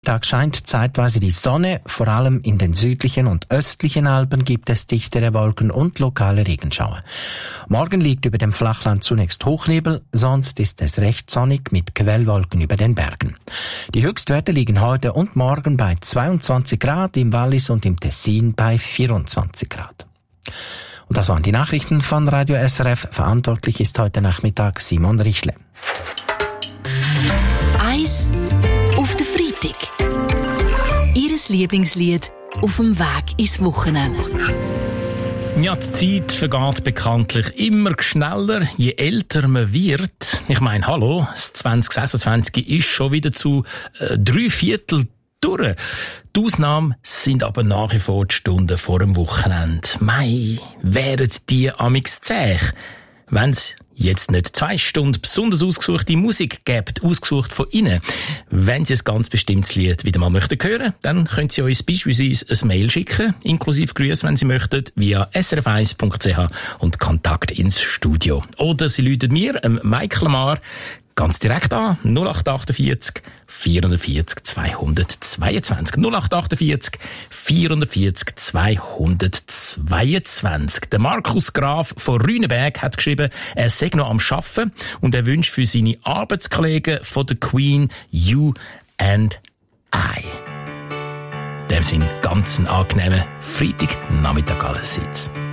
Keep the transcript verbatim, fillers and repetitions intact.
Tag scheint zeitweise die Sonne, vor allem in den südlichen und östlichen Alpen gibt es dichtere Wolken und lokale Regenschauer. Morgen liegt über dem Flachland zunächst Hochnebel, sonst ist es recht sonnig mit Quellwolken über den Bergen. Die Höchstwerte liegen heute und morgen bei zweiundzwanzig Grad, im Wallis und im Tessin bei vierundzwanzig Grad. Und das waren die Nachrichten von Radio S R F. Verantwortlich ist heute Nachmittag Simon Richle. Eis auf den Freitag. Ihres Lieblingslied auf dem Weg ins Wochenende. Ja, die Zeit vergeht bekanntlich immer schneller, je älter man wird. Ich meine, hallo, das zwanzig sechsundzwanzig ist schon wieder zu äh, drei Viertel durch. Die Ausnahmen sind aber nach wie vor die Stunden vor dem Wochenende. Mei, wären die amix zäh, wenn's jetzt nicht zwei Stunden besonders ausgesuchte Musik gibt, ausgesucht von Ihnen. Wenn Sie ein ganz bestimmtes Lied wieder mal möchten hören, dann können Sie uns beispielsweise ein Mail schicken, inklusive Grüße, wenn Sie möchten, via s r f eins punkt c h und Kontakt ins Studio. Oder Sie läuten mir, ähm, Michael Lamar, ganz direkt an, null acht achtundvierzig vierundvierzig zweihundertzweiundzwanzig. null acht achtundvierzig vierundvierzig zweihundertzweiundzwanzig. Der Markus Graf von Rüneberg hat geschrieben, er sei noch am Arbeiten und er wünscht für seine Arbeitskollegen von der Queen You and I. In dem Sinn ganz einen angenehmen Freitagnachmittag allerseits.